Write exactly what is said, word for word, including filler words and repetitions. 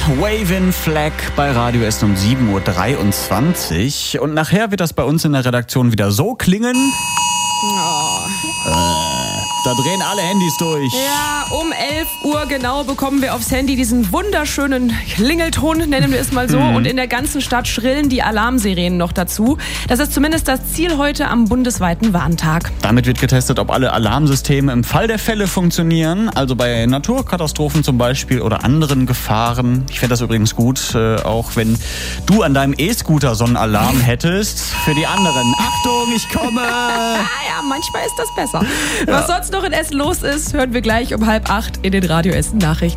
Waving Flag bei Radio Essen um sieben Uhr dreiundzwanzig. Und nachher wird das bei uns in der Redaktion wieder so klingen. Oh. Äh, da drehen alle Handys durch. Ja, um elf Uhr genau bekommen wir aufs Handy diesen wunderschönen Klingelton, nennen wir es mal so. Mhm. Und in der ganzen Stadt schrillen die Alarmsirenen noch dazu. Das ist zumindest das Ziel heute am bundesweiten Warntag. Damit wird getestet, ob alle Alarmsysteme im Fall der Fälle funktionieren. Also bei Naturkatastrophen zum Beispiel oder anderen Gefahren. Ich fände das übrigens gut, äh, auch wenn du an deinem E-Scooter so einen Alarm hättest. Für die anderen. Achtung, ich komme! Ah ja, manchmal ist das besser. Was sonst noch in Essen los ist, hören wir gleich um halb acht in den Radio Essen Nachrichten.